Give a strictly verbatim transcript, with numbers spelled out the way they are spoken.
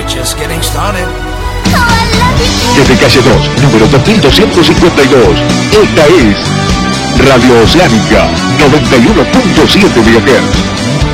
just getting started. Desde calle dos, número dos mil doscientos cincuenta y dos, esta es Radio Oceánica, noventa y uno punto siete megahertz.